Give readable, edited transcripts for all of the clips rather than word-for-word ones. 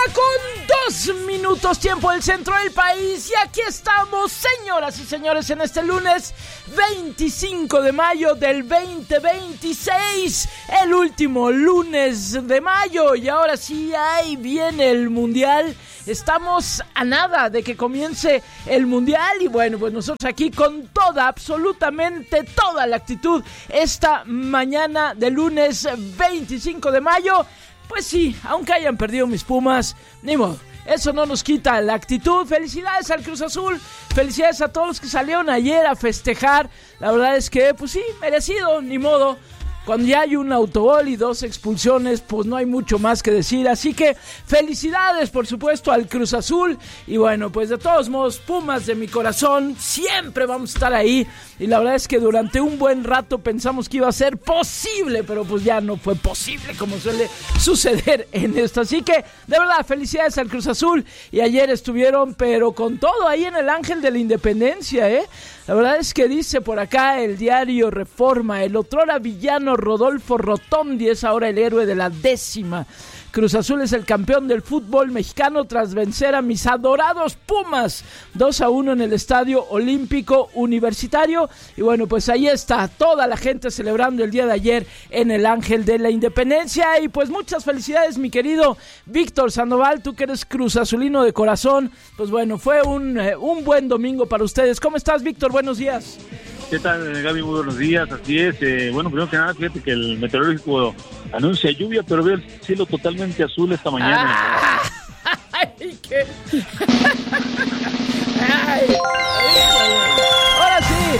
con 2 minutos, tiempo del centro del país. Y aquí estamos, señoras y señores, en este lunes 25 de mayo del 2026. El último lunes de mayo. Y ahora sí, ahí viene el Mundial. Estamos a nada de que comience el Mundial. Y bueno, pues nosotros aquí con toda, absolutamente toda la actitud esta mañana de lunes 25 de mayo. Pues sí, aunque hayan perdido mis Pumas, ni modo, eso no nos quita la actitud. Felicidades al Cruz Azul, felicidades a todos los que salieron ayer a festejar. La verdad es que, pues sí, merecido, ni modo. Cuando ya hay un autogol y 2 expulsiones, pues no hay mucho más que decir. Así que felicidades, por supuesto, al Cruz Azul. Y bueno, pues de todos modos, Pumas de mi corazón, siempre vamos a estar ahí. Y la verdad es que durante un buen rato pensamos que iba a ser posible, pero pues ya no fue posible, como suele suceder en esto. Así que, de verdad, felicidades al Cruz Azul. Y ayer estuvieron, pero con todo, ahí en el Ángel de la Independencia, ¿eh? La verdad es que dice por acá el diario Reforma, el otrora villano Rodolfo Rotondi es ahora el héroe de la 10ª. Cruz Azul es el campeón del fútbol mexicano tras vencer a mis adorados Pumas 2-1 en el Estadio Olímpico Universitario. Y bueno, pues ahí está toda la gente celebrando el día de ayer en el Ángel de la Independencia. Y pues muchas felicidades, mi querido Víctor Sandoval, tú que eres Cruz Azulino de corazón. Pues bueno, fue un buen domingo para ustedes. ¿Cómo estás, Víctor? Buenos días. ¿Qué tal, Gaby? Muy buenos días, así es. Bueno, primero que nada, fíjate que el meteorológico anuncia lluvia, pero veo el cielo totalmente azul esta mañana. ¡Ay, qué! ¡Ay! ¡Ahora sí!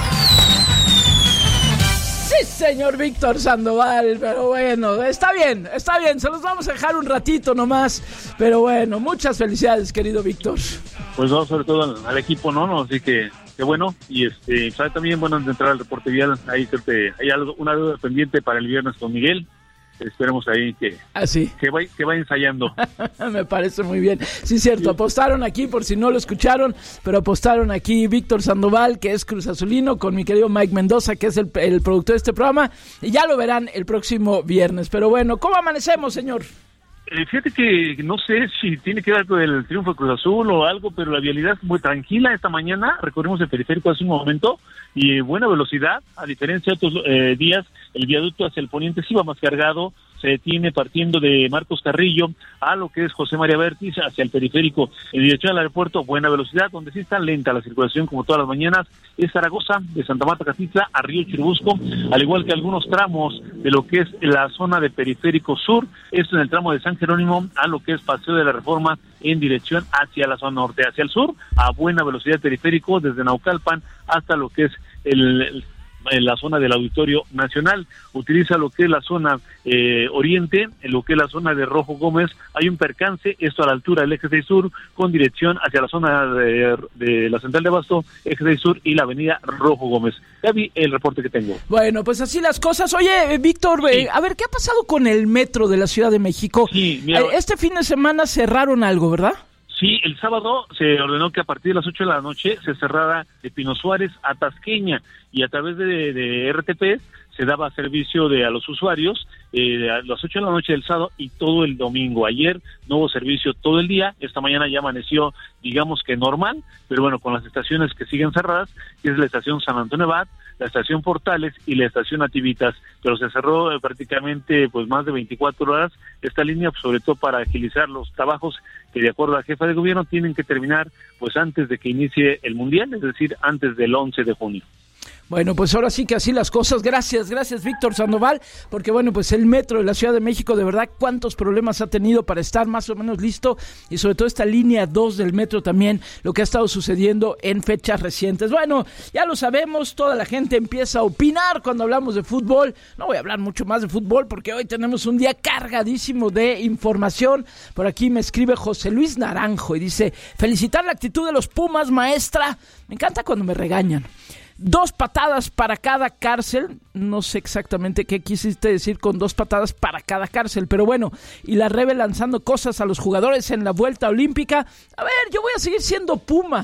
¡Sí, señor Víctor Sandoval! Pero bueno, está bien, se los vamos a dejar un ratito nomás. Pero bueno, muchas felicidades, querido Víctor. Pues no, sobre todo al equipo, ¿no? Así que qué bueno. Y sabe también, bueno, antes de entrar al reporte vial, ahí hay una deuda pendiente para el viernes con Miguel. Esperemos ahí que va ensayando. Me parece muy bien. Sí, cierto, apostaron aquí, por si no lo escucharon, pero apostaron aquí Víctor Sandoval, que es Cruz Azulino, con mi querido Mike Mendoza, que es el productor de este programa, y ya lo verán el próximo viernes. Pero bueno, ¿cómo amanecemos, señor? Fíjate que no sé si tiene que ver con el triunfo de Cruz Azul o algo, pero la vialidad es muy tranquila esta mañana. Recorrimos el periférico hace un momento y buena velocidad, a diferencia de otros días. El viaducto hacia el poniente sí va más cargado, se detiene partiendo de Marcos Carrillo a lo que es José María Vértiz hacia el periférico en dirección al aeropuerto. Buena velocidad, donde sí está lenta la circulación como todas las mañanas es Zaragoza, de Santa Marta Catitla a Río Churubusco, al igual que algunos tramos de lo que es la zona de periférico sur, esto en el tramo de San Jerónimo a lo que es Paseo de la Reforma en dirección hacia la zona norte, hacia el sur, a buena velocidad periférico desde Naucalpan hasta lo que es en la zona del Auditorio Nacional. Utiliza lo que es la zona oriente, en lo que es la zona de Rojo Gómez. Hay un percance, esto a la altura del Eje 6 Sur, con dirección hacia la zona de la Central de Abasto, Eje 6 Sur y la avenida Rojo Gómez. Ya vi el reporte que tengo. Bueno, pues así las cosas. Oye, Víctor, sí. A ver, ¿qué ha pasado con el metro de la Ciudad de México? Sí, mira, este fin de semana cerraron algo, ¿verdad? Sí, el sábado se ordenó que a partir de las 8 de la noche se cerrara de Pino Suárez a Tasqueña y a través de RTP se daba servicio a los usuarios a las 8 de la noche del sábado y todo el domingo. Ayer no hubo servicio todo el día, esta mañana ya amaneció, digamos que normal, pero bueno, con las estaciones que siguen cerradas, que es la estación San Antonio Abad, la estación Portales y la estación Nativitas, pero se cerró prácticamente pues más de 24 horas esta línea, pues, sobre todo para agilizar los trabajos que de acuerdo a la jefa de gobierno tienen que terminar pues antes de que inicie el Mundial, es decir, antes del 11 de junio. Bueno, pues ahora sí que así las cosas. Gracias Víctor Sandoval, porque bueno, pues el metro de la Ciudad de México, de verdad, cuántos problemas ha tenido para estar más o menos listo, y sobre todo esta línea 2 del metro también, lo que ha estado sucediendo en fechas recientes. Bueno, ya lo sabemos, toda la gente empieza a opinar cuando hablamos de fútbol. No voy a hablar mucho más de fútbol porque hoy tenemos un día cargadísimo de información. Por aquí me escribe José Luis Naranjo y dice: felicitar la actitud de los Pumas, maestra. Me encanta cuando me regañan. 2 patadas para cada cárcel. No sé exactamente qué quisiste decir con 2 patadas para cada cárcel, pero bueno, y la Rebe lanzando cosas a los jugadores en la vuelta olímpica. A ver, yo voy a seguir siendo Puma.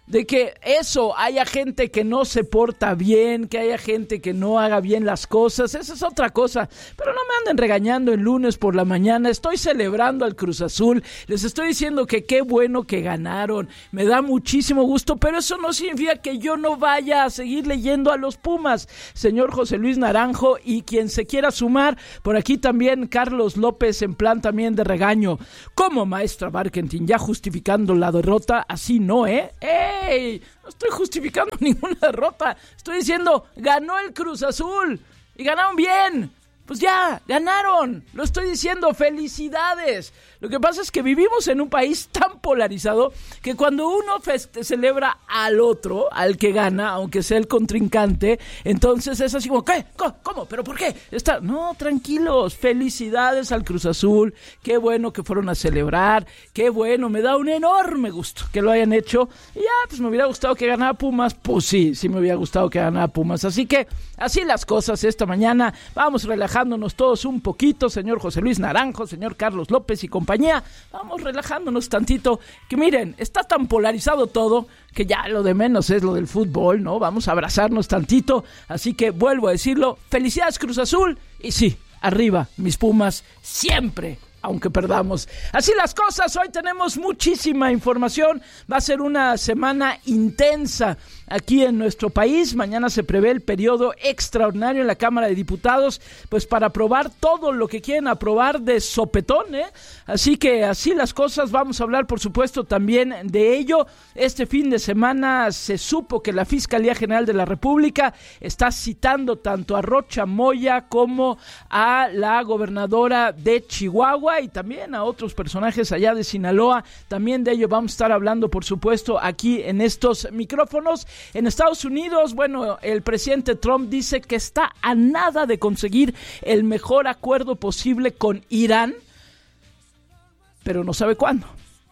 de que haya gente que no se porta bien, que haya gente que no haga bien las cosas, esa es otra cosa, pero no me anden regañando el lunes por la mañana. Estoy celebrando al Cruz Azul, les estoy diciendo que qué bueno que ganaron, me da muchísimo gusto, pero eso no significa que yo no vaya a seguir leyendo a los Pumas, señor José Luis Naranjo, y quien se quiera sumar, por aquí también Carlos López en plan también de regaño. ¿Cómo, maestra Barkentin? Ya justificando la derrota, así no, ¡Ey! No estoy justificando ninguna derrota. Estoy diciendo, ganó el Cruz Azul. Y ganaron bien. Pues ya, ganaron. Lo estoy diciendo, felicidades. Lo que pasa es que vivimos en un país tan polarizado que cuando uno celebra al otro, al que gana, aunque sea el contrincante, entonces es así como, ¿qué? ¿Cómo? ¿Pero por qué? No, tranquilos, felicidades al Cruz Azul, qué bueno que fueron a celebrar, qué bueno, me da un enorme gusto que lo hayan hecho. Y ya, pues me hubiera gustado que ganara Pumas, pues sí me hubiera gustado que ganara Pumas. Así que, así las cosas esta mañana, vamos relajándonos todos un poquito, señor José Luis Naranjo, señor Carlos López y compañía, vamos relajándonos tantito, que miren, está tan polarizado todo, que ya lo de menos es lo del fútbol, ¿no? Vamos a abrazarnos tantito, así que vuelvo a decirlo, felicidades Cruz Azul, y sí, arriba, mis Pumas, siempre, aunque perdamos. Así las cosas, hoy tenemos muchísima información, va a ser una semana intensa aquí en nuestro país. Mañana se prevé el periodo extraordinario en la Cámara de Diputados, pues para aprobar todo lo que quieren aprobar de sopetón, Así que así las cosas, vamos a hablar por supuesto también de ello. Este fin de semana se supo que la Fiscalía General de la República está citando tanto a Rocha Moya como a la gobernadora de Chihuahua y también a otros personajes allá de Sinaloa. También de ello vamos a estar hablando por supuesto aquí en estos micrófonos. En Estados Unidos, bueno, el presidente Trump dice que está a nada de conseguir el mejor acuerdo posible con Irán, pero no sabe cuándo.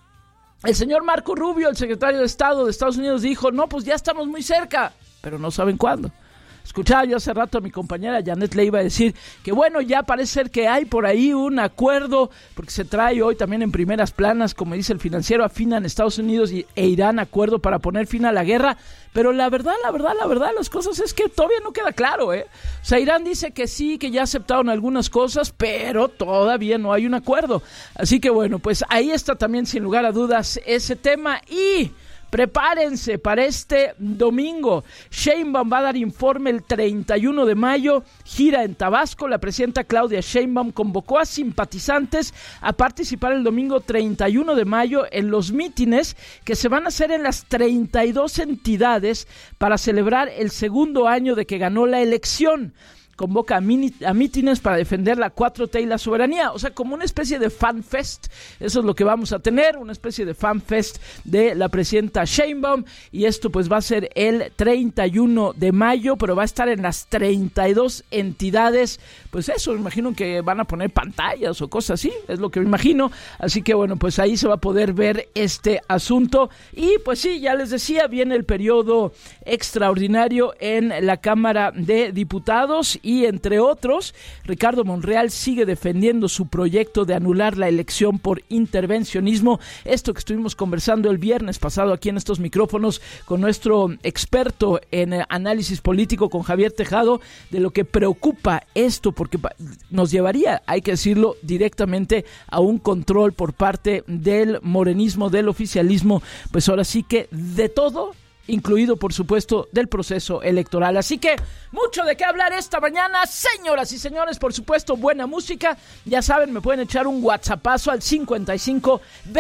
El señor Marco Rubio, el secretario de Estado de Estados Unidos, dijo, no, pues ya estamos muy cerca, pero no saben cuándo. Escuchaba yo hace rato a mi compañera Janet le iba a decir que bueno, ya parece ser que hay por ahí un acuerdo, porque se trae hoy también en primeras planas, como dice el Financiero, afinan Estados Unidos e Irán acuerdo para poner fin a la guerra, pero la verdad, las cosas es que todavía no queda claro, O sea, Irán dice que sí, que ya aceptaron algunas cosas, pero todavía no hay un acuerdo. Así que bueno, pues ahí está también sin lugar a dudas ese tema y prepárense para este domingo. Sheinbaum va a dar informe el 31 de mayo, gira en Tabasco. La presidenta Claudia Sheinbaum convocó a simpatizantes a participar el domingo 31 de mayo en los mítines que se van a hacer en las 32 entidades para celebrar el segundo año de que ganó la elección. Convoca a mítines para defender la 4T y la soberanía, o sea, como una especie de fan fest. Eso es lo que vamos a tener, una especie de fan fest de la presidenta Sheinbaum, y esto pues va a ser el 31 de mayo, pero va a estar en las 32 entidades. Pues eso, me imagino que van a poner pantallas o cosas así, es lo que me imagino. Así que bueno, pues ahí se va a poder ver este asunto. Y pues sí, ya les decía, viene el periodo extraordinario en la Cámara de Diputados. Y entre otros, Ricardo Monreal sigue defendiendo su proyecto de anular la elección por intervencionismo. Esto que estuvimos conversando el viernes pasado aquí en estos micrófonos con nuestro experto en análisis político, con Javier Tejado, de lo que preocupa esto, porque nos llevaría, hay que decirlo, directamente a un control por parte del morenismo, del oficialismo, pues ahora sí que de todo, incluido por supuesto del proceso electoral. Así que mucho de qué hablar esta mañana, señoras y señores. Por supuesto, buena música, ya saben, me pueden echar un whatsappazo al 55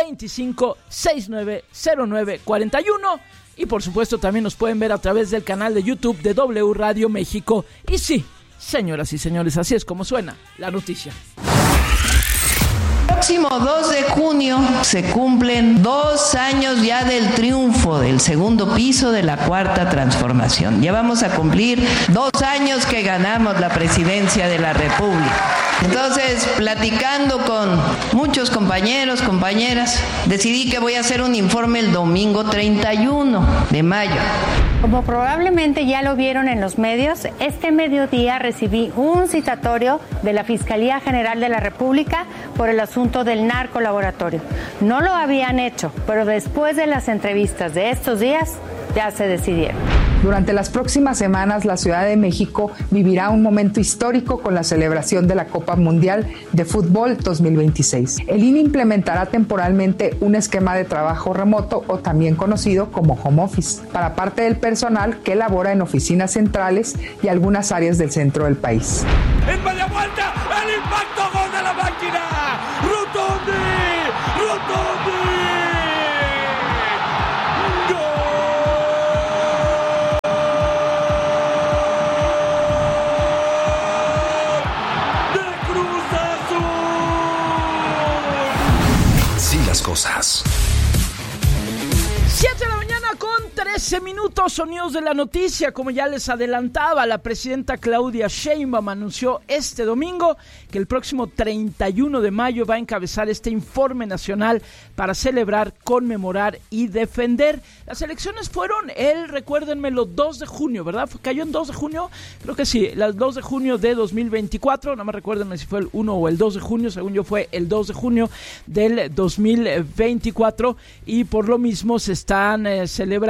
25 69 09 41 y por supuesto también nos pueden ver a través del canal de YouTube de W Radio México. Y sí, señoras y señores, así es como suena la noticia. Próximo 2 de junio se cumplen 2 años ya del triunfo del segundo piso de la Cuarta Transformación. Ya vamos a cumplir 2 años que ganamos la presidencia de la República. Entonces, platicando con muchos compañeros, compañeras, decidí que voy a hacer un informe el domingo 31 de mayo. Como probablemente ya lo vieron en los medios, este mediodía recibí un citatorio de la Fiscalía General de la República por el asunto del narcolaboratorio. No lo habían hecho, pero después de las entrevistas de estos días, ya se decidieron. Durante las próximas semanas, la Ciudad de México vivirá un momento histórico con la celebración de la Copa Mundial de Fútbol 2026. El INE implementará temporalmente un esquema de trabajo remoto o también conocido como home office para parte del personal que labora en oficinas centrales y algunas áreas del centro del país. En media vuelta, el impacto, gol de la máquina. Rotondi. Cosas. 7 de la mañana con 13 minutos, sonidos de la noticia. Como ya les adelantaba, la presidenta Claudia Sheinbaum anunció este domingo que el próximo 31 de mayo va a encabezar este informe nacional para celebrar, conmemorar y defender. Las elecciones fueron recuérdenmelo, 2 de junio, ¿verdad? ¿Cayó en 2 de junio? Creo que sí, las 2 de junio de 2024, no me recuerden si fue el 1 o el 2 de junio, según yo fue el 2 de junio del 2024, y por lo mismo se estarían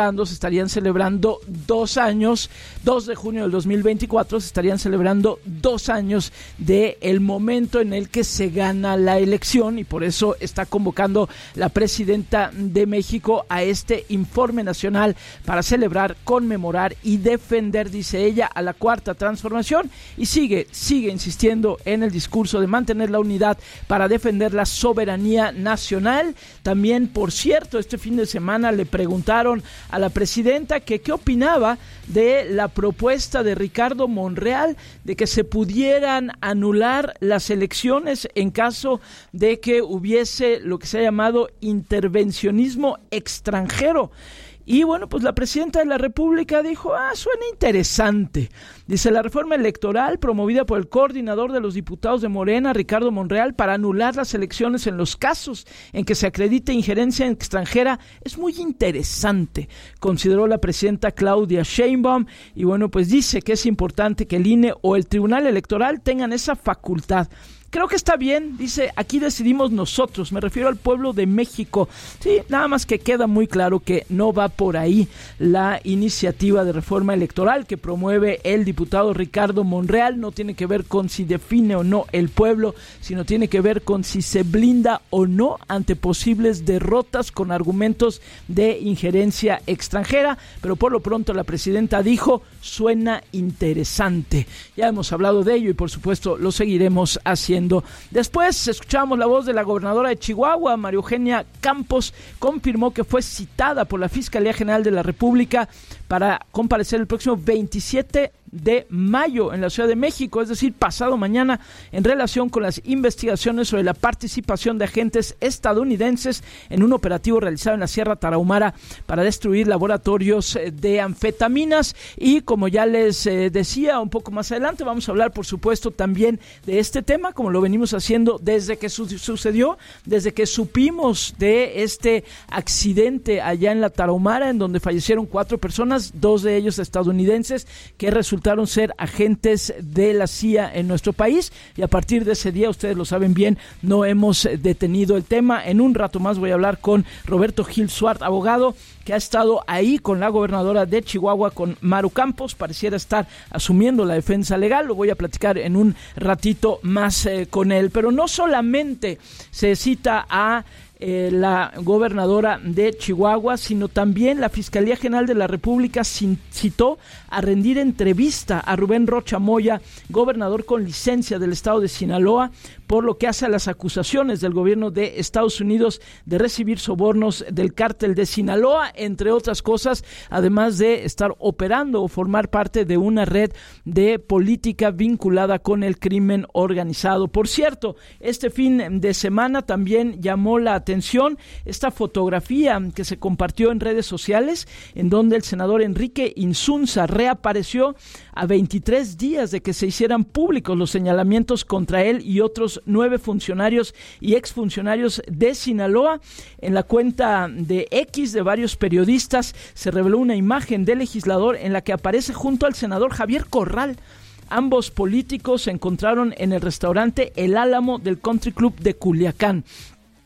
celebrando 2 años, 2 de junio del 2024, se estarían celebrando 2 años del momento en el que se gana la elección, y por eso está convocando la presidenta de México a este informe nacional para celebrar, conmemorar y defender, dice ella, a la Cuarta Transformación, y sigue insistiendo en el discurso de mantener la unidad para defender la soberanía nacional. También, por cierto, este fin de semana le preguntaron a la presidenta que qué opinaba de la propuesta de Ricardo Monreal de que se pudieran anular las elecciones en caso de que hubiese lo que se ha llamado intervencionismo extranjero. Y bueno, pues la presidenta de la República dijo, suena interesante. Dice, la reforma electoral promovida por el coordinador de los diputados de Morena, Ricardo Monreal, para anular las elecciones en los casos en que se acredite injerencia extranjera, es muy interesante, consideró la presidenta Claudia Sheinbaum. Y bueno, pues dice que es importante que el INE o el Tribunal Electoral tengan esa facultad. Creo que está bien, dice, aquí decidimos nosotros, me refiero al pueblo de México. Sí, nada más que queda muy claro que no va por ahí la iniciativa de reforma electoral que promueve el diputado Ricardo Monreal. No tiene que ver con si define o no el pueblo, sino tiene que ver con si se blinda o no ante posibles derrotas con argumentos de injerencia extranjera. Pero por lo pronto la presidenta dijo, suena interesante. Ya hemos hablado de ello y por supuesto lo seguiremos haciendo. Después escuchamos la voz de la gobernadora de Chihuahua, María Eugenia Campos, confirmó que fue citada por la Fiscalía General de la República para comparecer el próximo 27 de mayo en la Ciudad de México, es decir, pasado mañana, en relación con las investigaciones sobre la participación de agentes estadounidenses en un operativo realizado en la Sierra Tarahumara para destruir laboratorios de anfetaminas. Y como ya les decía, un poco más adelante vamos a hablar, por supuesto, también de este tema, como lo venimos haciendo desde que sucedió, desde que supimos de este accidente allá en la Tarahumara, en donde fallecieron 4 personas, 2 de ellos estadounidenses, que resultaron ser agentes de la CIA en nuestro país, y a partir de ese día, ustedes lo saben bien, no hemos detenido el tema. En un rato más voy a hablar con Roberto Gil Suart, abogado, que ha estado ahí con la gobernadora de Chihuahua, con Maru Campos, pareciera estar asumiendo la defensa legal. Lo voy a platicar en un ratito más con él, pero no solamente se cita a la gobernadora de Chihuahua, sino también la Fiscalía General de la República citó a rendir entrevista a Rubén Rocha Moya, gobernador con licencia del estado de Sinaloa, por lo que hace a las acusaciones del gobierno de Estados Unidos de recibir sobornos del cártel de Sinaloa, entre otras cosas, además de estar operando o formar parte de una red de política vinculada con el crimen organizado. Por cierto, este fin de semana también llamó la atención esta fotografía que se compartió en redes sociales, en donde el senador Enrique Insunza reapareció a 23 días de que se hicieran públicos los señalamientos contra él y otros 9 funcionarios y exfuncionarios de Sinaloa. En la cuenta de X de varios periodistas se reveló una imagen del legislador en la que aparece junto al senador Javier Corral. Ambos políticos se encontraron en el restaurante El Álamo del Country Club de Culiacán.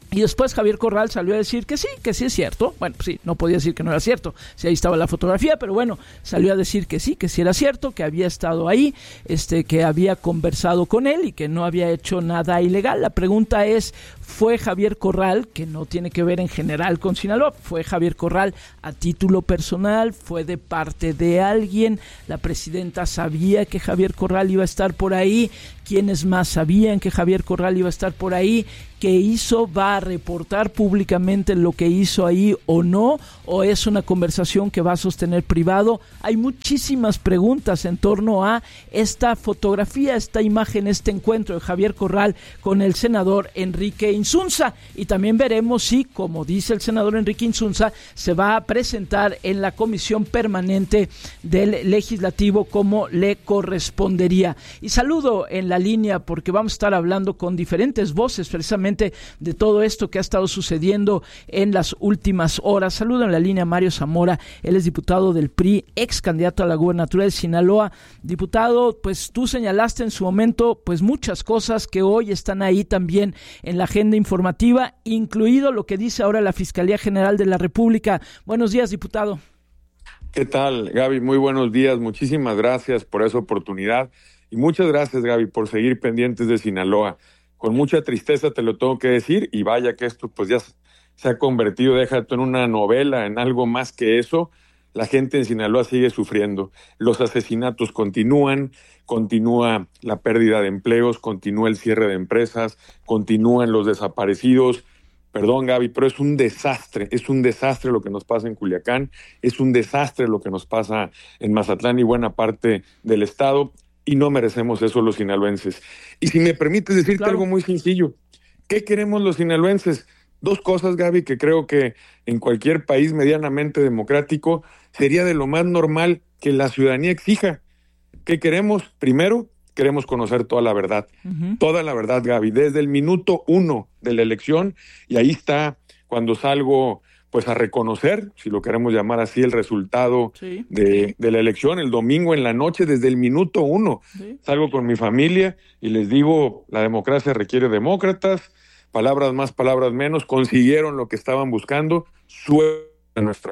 Y después Javier Corral salió a decir que sí es cierto. Bueno, sí, no podía decir que no era cierto, si ahí estaba la fotografía, pero bueno, salió a decir que sí era cierto, que había estado ahí, que había conversado con él y que no había hecho nada ilegal. La pregunta es, ¿fue Javier Corral, que no tiene que ver en general con Sinaloa, fue Javier Corral a título personal, fue de parte de alguien? ¿La presidenta sabía que Javier Corral iba a estar por ahí? ¿Quiénes más sabían que Javier Corral iba a estar por ahí? ¿Qué hizo? ¿Va a reportar públicamente lo que hizo ahí o no? ¿O es una conversación que va a sostener privado? Hay muchísimas preguntas en torno a esta fotografía, esta imagen, este encuentro de Javier Corral con el senador Enrique Insunza. Y también veremos si, como dice el senador Enrique Insunza, se va a presentar en la comisión permanente del legislativo como le correspondería. Y saludo en la línea porque vamos a estar hablando con diferentes voces precisamente de todo esto que ha estado sucediendo en las últimas horas. Saludo en la línea a Mario Zamora, él es diputado del PRI, ex candidato a la gubernatura de Sinaloa. Diputado, pues tú señalaste en su momento pues muchas cosas que hoy están ahí también en la agenda informativa, incluido lo que dice ahora la Fiscalía General de la República. Buenos días, diputado. ¿Qué tal, Gaby? Muy buenos días, muchísimas gracias por esa oportunidad y muchas gracias, Gaby, por seguir pendientes de Sinaloa. Con mucha tristeza te lo tengo que decir, y vaya que esto pues ya se ha convertido, déjate, en una novela, en algo más que eso. La gente en Sinaloa sigue sufriendo. Los asesinatos continúan, continúa la pérdida de empleos, continúa el cierre de empresas, continúan los desaparecidos. Perdón, Gaby, pero es un desastre lo que nos pasa en Culiacán, es un desastre lo que nos pasa en Mazatlán y buena parte del estado. Y no merecemos eso los sinaloenses. Y si me permites decirte algo muy sencillo, ¿qué queremos los sinaloenses? Dos cosas, Gaby, que creo que en cualquier país medianamente democrático sería de lo más normal que la ciudadanía exija. ¿Qué queremos? Primero, queremos conocer toda la verdad. Toda la verdad, Gaby, desde el minuto 1 de la elección, y ahí está cuando salgo pues a reconocer, si lo queremos llamar así, el resultado de la elección, el domingo en la noche, desde el minuto 1. Salgo con mi familia y les digo, la democracia requiere demócratas, palabras más, palabras menos, consiguieron lo que estaban buscando, suelten a nuestra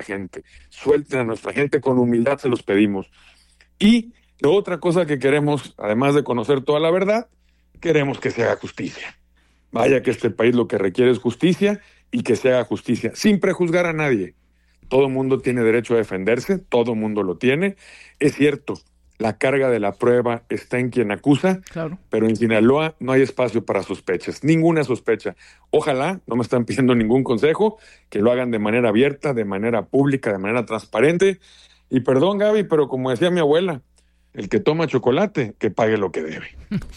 gente, con humildad se los pedimos. Y la otra cosa que queremos, además de conocer toda la verdad, queremos que se haga justicia. Vaya que este país lo que requiere es justicia, y que se haga justicia, sin prejuzgar a nadie. Todo mundo tiene derecho a defenderse, todo mundo lo tiene. Es cierto, la carga de la prueba está en quien acusa, claro, pero en Sinaloa no hay espacio para sospechas, ninguna sospecha. Ojalá, no me están pidiendo ningún consejo, que lo hagan de manera abierta, de manera pública, de manera transparente. Y perdón, Gaby, pero como decía mi abuela, el que toma chocolate, que pague lo que debe.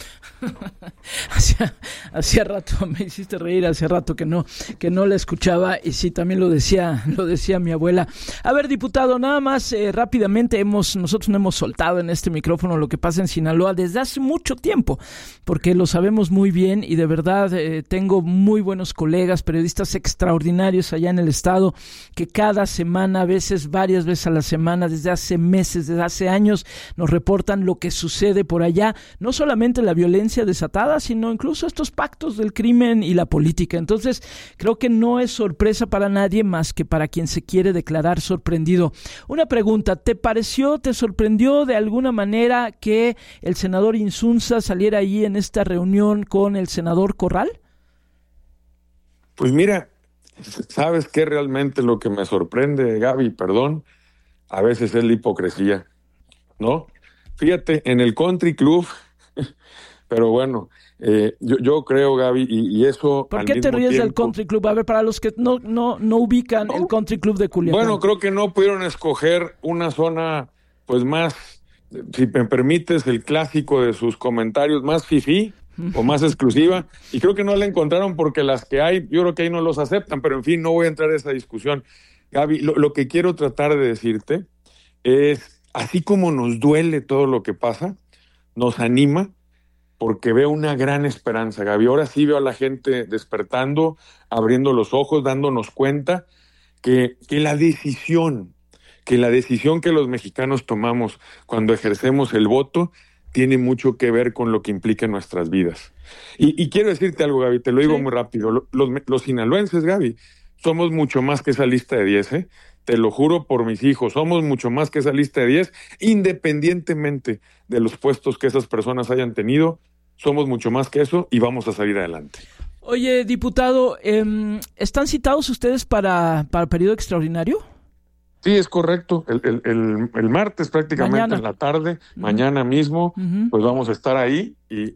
Hacía rato me hiciste reír, hace rato que no la escuchaba, y sí, también lo decía mi abuela. A ver, diputado, nada más rápidamente, nosotros no hemos soltado en este micrófono lo que pasa en Sinaloa desde hace mucho tiempo, porque lo sabemos muy bien, y de verdad tengo muy buenos colegas, periodistas extraordinarios allá en el estado, que cada semana, a veces varias veces a la semana, desde hace meses, desde hace años, nos reportan lo que sucede por allá, no solamente la violencia desatada, sino incluso estos pactos del crimen y la política. Entonces, creo que no es sorpresa para nadie más que para quien se quiere declarar sorprendido. Una pregunta, ¿te sorprendió de alguna manera que el senador Insunza saliera allí en esta reunión con el senador Corral? Pues mira, ¿sabes qué realmente lo que me sorprende, Gaby? Perdón, a veces es la hipocresía, ¿no? Fíjate, en el Country Club, pero bueno, yo creo, Gaby, y eso... ¿Por qué te ríes del Country Club? A ver, para los que no ubican el Country Club de Culiacán. Bueno, creo que no pudieron escoger una zona, pues más, si me permites, el clásico de sus comentarios, más fifí o más exclusiva, y creo que no la encontraron porque las que hay, yo creo que ahí no los aceptan, pero en fin, no voy a entrar en esa discusión. Gaby, lo que quiero tratar de decirte es, así como nos duele todo lo que pasa, nos anima, porque veo una gran esperanza, Gaby. Ahora sí veo a la gente despertando, abriendo los ojos, dándonos cuenta que la decisión que los mexicanos tomamos cuando ejercemos el voto tiene mucho que ver con lo que implica en nuestras vidas. Y quiero decirte algo, Gaby, te lo digo muy rápido. Los sinaloenses, Gaby, somos mucho más que esa lista de 10, ¿eh? Te lo juro por mis hijos, somos mucho más que esa lista de 10, independientemente de los puestos que esas personas hayan tenido, somos mucho más que eso y vamos a salir adelante. Oye, diputado, ¿están citados ustedes para periodo extraordinario? Sí, es correcto. El martes prácticamente mañana. En la tarde, mañana mismo, pues vamos a estar ahí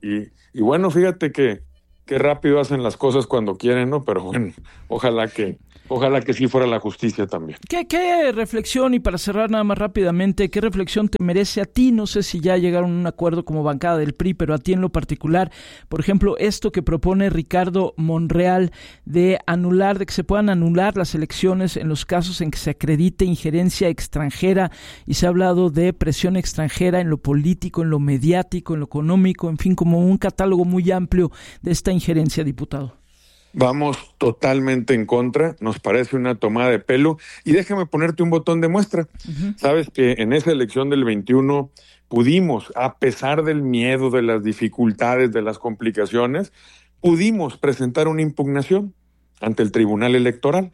y bueno, fíjate que rápido hacen las cosas cuando quieren, ¿no? Pero bueno, ojalá que sí fuera la justicia también. ¿Qué reflexión, y para cerrar nada más rápidamente, qué reflexión te merece a ti? No sé si ya llegaron a un acuerdo como bancada del PRI, pero a ti en lo particular, por ejemplo, esto que propone Ricardo Monreal de que se puedan anular las elecciones en los casos en que se acredite injerencia extranjera, y se ha hablado de presión extranjera en lo político, en lo mediático, en lo económico, en fin, como un catálogo muy amplio de esta injerencia, diputado. Vamos totalmente en contra, nos parece una tomada de pelo, y déjame ponerte un botón de muestra. Sabes que en esa elección del 21 pudimos, a pesar del miedo, de las dificultades, de las complicaciones, pudimos presentar una impugnación ante el Tribunal Electoral.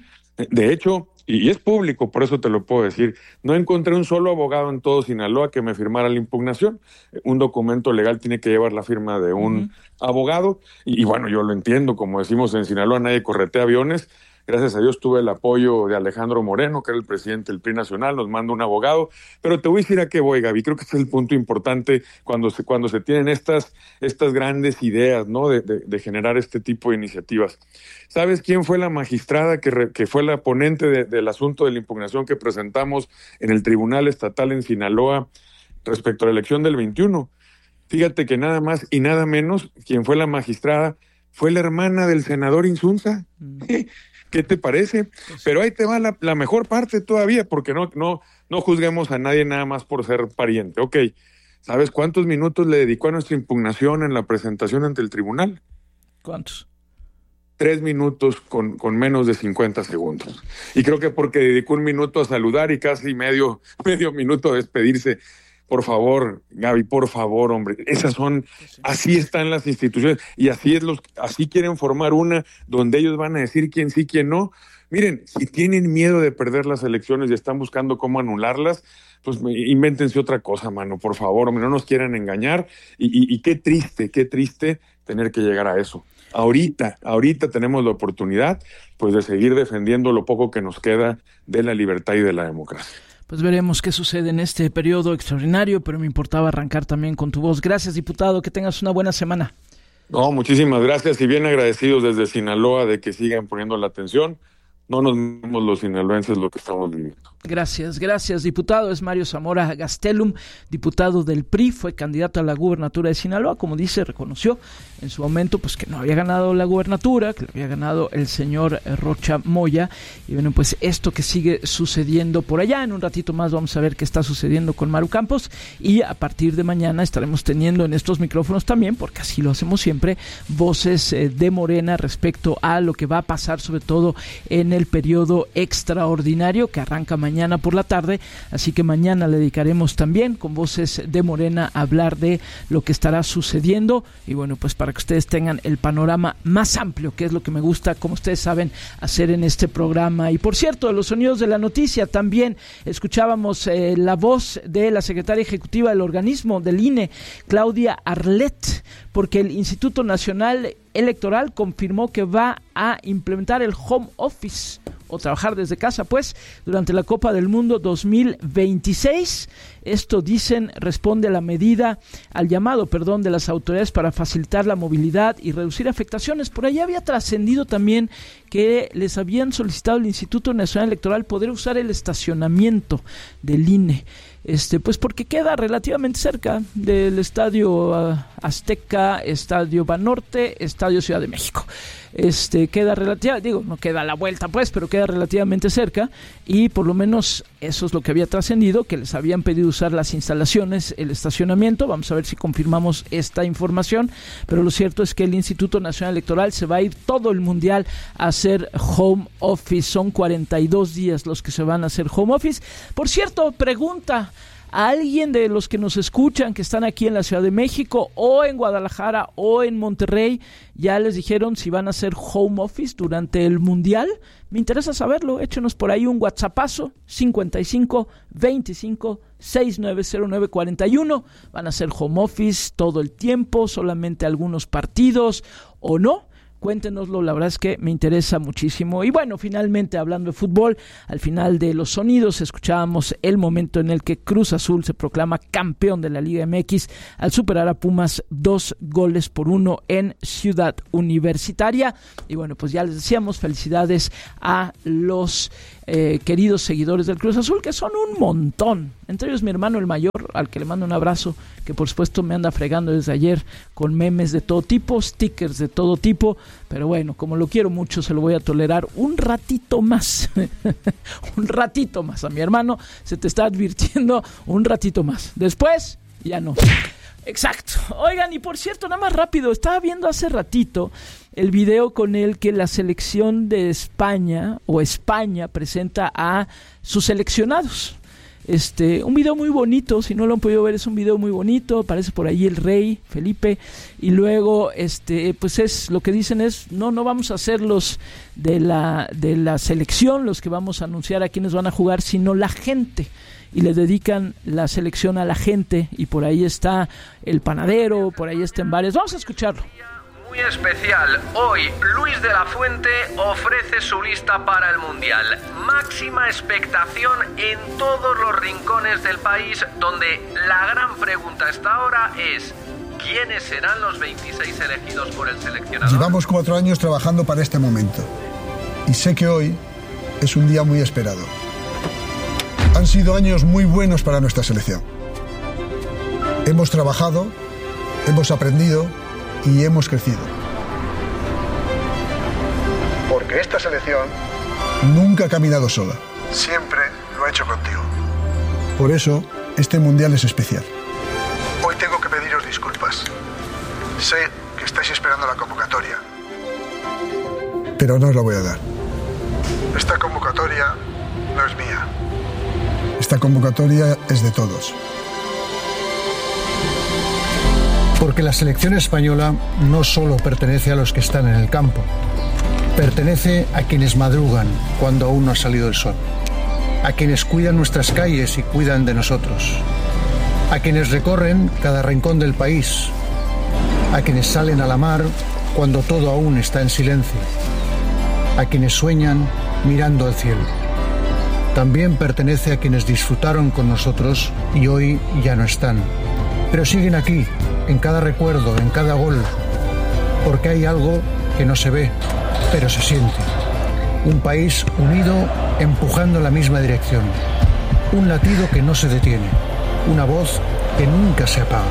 De hecho, y es público, por eso te lo puedo decir, no encontré un solo abogado en todo Sinaloa que me firmara la impugnación. Un documento legal tiene que llevar la firma de un abogado, y bueno, yo lo entiendo, como decimos en Sinaloa, nadie corretea aviones. Gracias a Dios tuve el apoyo de Alejandro Moreno, que era el presidente del PRI nacional, nos manda un abogado, pero te voy a decir a qué voy, Gaby. Creo que este es el punto importante cuando se tienen estas grandes ideas, ¿no? de generar este tipo de iniciativas. ¿Sabes quién fue la magistrada que fue la ponente del asunto de la impugnación que presentamos en el Tribunal Estatal en Sinaloa respecto a la elección del 21? Fíjate que nada más y nada menos, quien fue la magistrada fue la hermana del senador Insunza. ¿Qué te parece? Pero ahí te va la mejor parte todavía, porque no juzguemos a nadie nada más por ser pariente. Ok, ¿sabes cuántos minutos le dedicó a nuestra impugnación en la presentación ante el tribunal? ¿Cuántos? 3 minutos con menos de 50 segundos. Y creo que porque dedicó 1 minuto a saludar y casi medio minuto a despedirse. Por favor, Gaby, por favor, hombre, así están las instituciones, y así quieren formar una donde ellos van a decir quién sí, quién no. Miren, si tienen miedo de perder las elecciones y están buscando cómo anularlas, pues invéntense otra cosa, mano, por favor, hombre, no nos quieran engañar, y qué triste tener que llegar a eso. Ahorita tenemos la oportunidad, pues, de seguir defendiendo lo poco que nos queda de la libertad y de la democracia. Pues veremos qué sucede en este periodo extraordinario, pero me importaba arrancar también con tu voz. Gracias, diputado, que tengas una buena semana. No, muchísimas gracias, y bien agradecidos desde Sinaloa de que sigan poniendo la atención. No nos vemos los sinaloenses lo que estamos viviendo. Gracias, diputado. Es Mario Zamora Gastelum, diputado del PRI, fue candidato a la gubernatura de Sinaloa. Como dice, reconoció en su momento pues que no había ganado la gubernatura, que lo había ganado el señor Rocha Moya. Y bueno, pues esto que sigue sucediendo por allá. En un ratito más vamos a ver qué está sucediendo con Maru Campos, y a partir de mañana estaremos teniendo en estos micrófonos también, porque así lo hacemos siempre, voces de Morena respecto a lo que va a pasar, sobre todo en el periodo extraordinario que arranca mañana por la tarde, así que mañana le dedicaremos también con voces de Morena a hablar de lo que estará sucediendo, y bueno, pues para que ustedes tengan el panorama más amplio, que es lo que me gusta, como ustedes saben, hacer en este programa. Y por cierto, los sonidos de la noticia, también escuchábamos la voz de la secretaria ejecutiva del organismo del INE, Claudia Arlet, porque el Instituto Nacional Electoral confirmó que va a implementar el home office, o trabajar desde casa, pues, durante la Copa del Mundo 2026. Esto, dicen, responde a al llamado de las autoridades para facilitar la movilidad y reducir afectaciones. Por ahí había trascendido también que les habían solicitado al Instituto Nacional Electoral poder usar el estacionamiento del INE. Pues porque queda relativamente cerca del Estadio Azteca, Estadio Banorte, Estadio Ciudad de México. Queda no queda a la vuelta, pues, pero queda relativamente cerca, y por lo menos eso es lo que había trascendido, que les habían pedido usar las instalaciones, el estacionamiento. Vamos a ver si confirmamos esta información, pero lo cierto es que el Instituto Nacional Electoral se va a ir todo el mundial a hacer home office. Son 42 días los que se van a hacer home office. Por cierto, pregunta a alguien de los que nos escuchan, que están aquí en la Ciudad de México o en Guadalajara o en Monterrey, ya les dijeron si van a hacer home office durante el Mundial. Me interesa saberlo, échenos por ahí un WhatsAppazo, 55 25 6909 41. ¿Van a hacer home office todo el tiempo, solamente algunos partidos o no? Cuéntenoslo, la verdad es que me interesa muchísimo. Y bueno, finalmente, hablando de fútbol, al final de los sonidos escuchábamos el momento en el que Cruz Azul se proclama campeón de la Liga MX al superar a Pumas 2-1 en Ciudad Universitaria. Y bueno, pues ya les decíamos, felicidades a los queridos seguidores del Cruz Azul, que son un montón, entre ellos mi hermano el mayor, al que le mando un abrazo, que por supuesto me anda fregando desde ayer con memes de todo tipo, stickers de todo tipo, pero bueno, como lo quiero mucho, se lo voy a tolerar un ratito más. Un ratito más. A mi hermano se te está advirtiendo un ratito más, después ya no. Exacto. Oigan, y por cierto, nada más rápido, estaba viendo hace ratito el video con el que la selección de España o España presenta a sus seleccionados. Un video muy bonito, si no lo han podido ver, es un video muy bonito, aparece por ahí el rey Felipe, y luego pues es lo que dicen es no vamos a ser los de la selección los que vamos a anunciar a quienes van a jugar, sino la gente. Y le dedican la selección a la gente, y por ahí está el panadero, por ahí están varios. Vamos a escucharlo. Muy especial. Hoy Luis de la Fuente ofrece su lista para el Mundial. Máxima expectación en todos los rincones del país, donde la gran pregunta hasta ahora es: ¿quiénes serán los 26 elegidos por el seleccionador? Llevamos 4 años trabajando para este momento, y sé que hoy es un día muy esperado. Han sido años muy buenos para nuestra selección. Hemos trabajado, hemos aprendido y hemos crecido. Porque esta selección nunca ha caminado sola. Siempre lo ha hecho contigo. Por eso, este Mundial es especial. Hoy tengo que pediros disculpas. Sé que estáis esperando la convocatoria, pero no os la voy a dar. Esta convocatoria no es mía. Esta convocatoria es de todos. Porque la selección española no solo pertenece a los que están en el campo, pertenece a quienes madrugan cuando aún no ha salido el sol, a quienes cuidan nuestras calles y cuidan de nosotros, a quienes recorren cada rincón del país, a quienes salen a la mar cuando todo aún está en silencio, a quienes sueñan mirando al cielo. También pertenece a quienes disfrutaron con nosotros y hoy ya no están, pero siguen aquí, en cada recuerdo, en cada gol, porque hay algo que no se ve, pero se siente. Un país unido, empujando en la misma dirección. Un latido que no se detiene. Una voz que nunca se apaga.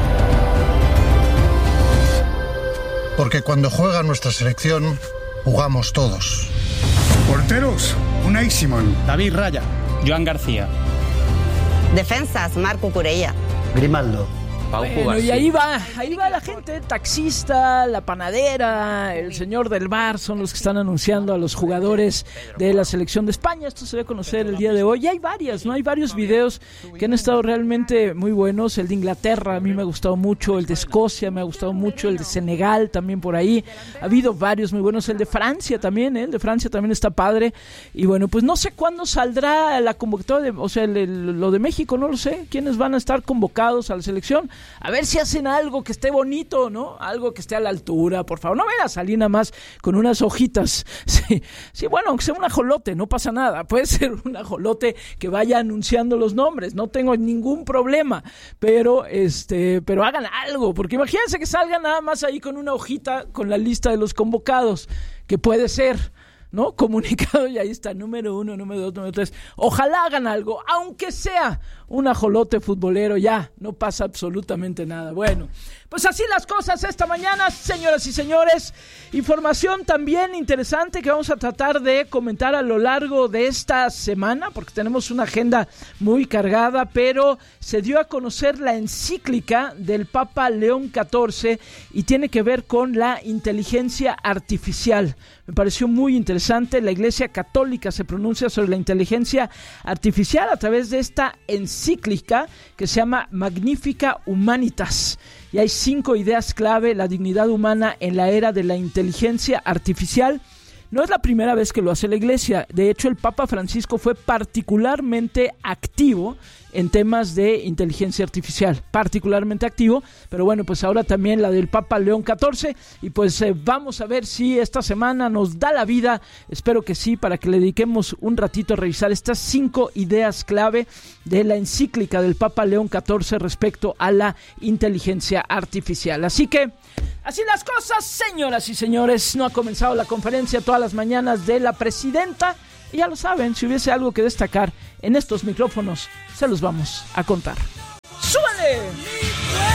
Porque cuando juega nuestra selección, jugamos todos. Porteros, Unai Simón, David Raya, Joan García. Defensas, Marco Curella, Grimaldo. Bueno, y ahí va la gente, el taxista, la panadera, el señor del bar, son los que están anunciando a los jugadores de la selección de España. Esto se va a conocer el día de hoy. Y hay varios videos que han estado realmente muy buenos. El de Inglaterra a mí me ha gustado mucho, el de Escocia me ha gustado mucho, el de Senegal también por ahí. Ha habido varios muy buenos, el de Francia también, el de Francia también está padre. Y bueno, pues no sé cuándo saldrá la convocatoria, o sea, lo de México, no lo sé, quiénes van a estar convocados a la selección. A ver si hacen algo que esté bonito, ¿no? Algo que esté a la altura, por favor. No vayan a salir nada más con unas hojitas. Sí, bueno, aunque sea un ajolote, no pasa nada. Puede ser un ajolote que vaya anunciando los nombres. No tengo ningún problema. Pero hagan algo. Porque imagínense que salgan nada más ahí con una hojita con la lista de los convocados. Que puede ser, ¿no? Comunicado, y ahí está, número 1, número 2, número 3. Ojalá hagan algo, aunque sea un ajolote futbolero, ya, no pasa absolutamente nada. Bueno, pues así las cosas esta mañana, señoras y señores. Información también interesante que vamos a tratar de comentar a lo largo de esta semana, porque tenemos una agenda muy cargada, pero se dio a conocer la encíclica del Papa León XIV y tiene que ver con la inteligencia artificial. me pareció muy interesante. La Iglesia Católica se pronuncia sobre la inteligencia artificial a través de esta encíclica que se llama Magnificat Humanitas. Y hay 5 ideas clave: la dignidad humana en la era de la inteligencia artificial. No es la primera vez que lo hace la Iglesia. De hecho, el Papa Francisco fue particularmente activo en temas de inteligencia artificial, particularmente activo, pero bueno, pues ahora también la del Papa León XIV, y pues vamos a ver si esta semana nos da la vida, espero que sí, para que le dediquemos un ratito a revisar estas 5 ideas clave de la encíclica del Papa León XIV respecto a la inteligencia artificial. Así que, así las cosas, señoras y señores, no ha comenzado la conferencia todas las mañanas de la presidenta, y ya lo saben, si hubiese algo que destacar en estos micrófonos, se los vamos a contar. ¡Súbale!